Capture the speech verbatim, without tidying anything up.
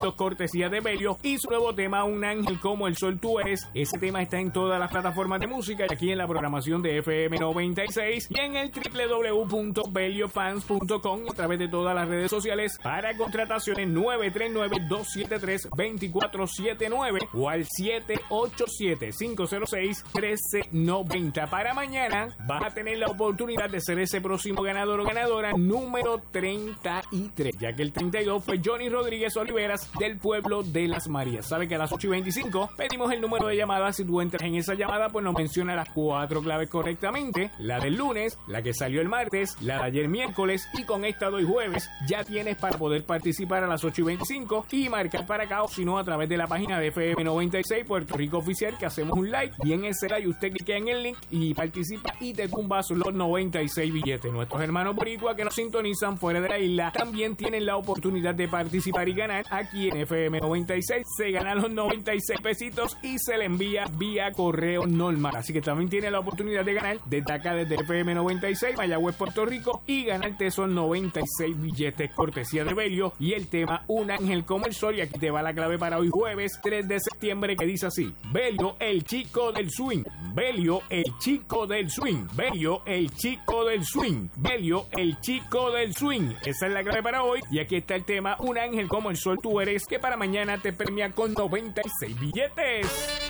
cortesía de Belio, y su nuevo tema Un Ángel Como el Sol Tú Eres. Ese tema está en todas las plataformas de música y aquí en la programación de F M noventa y seis y en el doble u doble u doble u punto belio fans punto com y a través de todas las redes sociales. Para contrataciones nueve tres nueve, dos siete tres, dos cuatro siete nueve o al siete ocho siete, cinco cero seis, uno tres nueve cero. Para mañana vas a tener la oportunidad de ser ese próximo ganador o ganadora número treinta y tres, ya que el treinta y dos fue Johnny Rodríguez Oliveras del pueblo de Las Marías. Sabe que a las ocho y veinticinco pedimos el número de llamada. Si tú entras en esa llamada, pues nos menciona las cuatro claves correctamente: la del lunes, la que salió el martes, la de ayer miércoles, y con esta de hoy jueves ya tienes para poder participar a las ocho y veinticinco y marcar para acá, o si no a través de la página de F M noventa y seis Puerto Rico Oficial, que hacemos un like, y en ese like usted clica en el link y participa y te tumbas los noventa y seis billetes. Nuestros hermanos boricua que nos sintonizan fuera de la isla también tienen la oportunidad de participar y ganar aquí en F M noventa y seis. Se ganan los noventa y seis pesitos y se le envía vía correo normal, así que también tiene la oportunidad de ganar desde acá, desde F M noventa y seis Mayagüez, Puerto Rico, y ganarte esos noventa y seis billetes cortesía de Belio y el tema Un Ángel Como el Sol. Y aquí te va la clave para hoy jueves tres de septiembre, que dice así: Belio, el chico del swing. Belio, el chico del swing. Belio, el chico del swing. Belio, el chico del swing. Esa es la clave para hoy. Y aquí está el tema Un Ángel Como el Sol Tú Eres, que para mañana te premia con noventa y seis billetes.